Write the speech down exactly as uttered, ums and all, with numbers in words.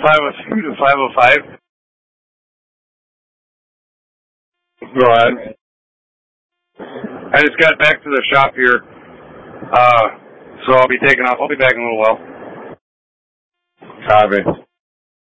five oh two to five oh five. Go ahead. I just got back to the shop here, uh, so I'll be taking off. I'll be back in a little while. Copy.